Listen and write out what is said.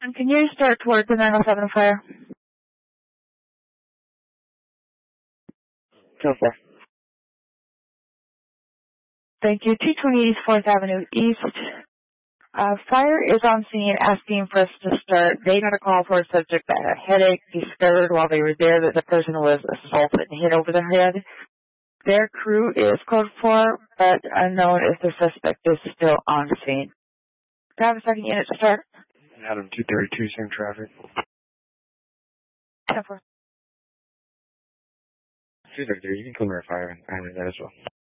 And can you start towards the 907 fire? So far. Thank you. 220 East 4th Avenue East. Fire is on scene asking for us to start. They got a call for a subject that had a headache, discovered while they were there that the person was assaulted and hit over the head. Their crew is code 4, but unknown if the suspect is still on scene. Do I have a second unit to start? Adam 232, same traffic. 10-4. 233, you can come to fire and handle that as well.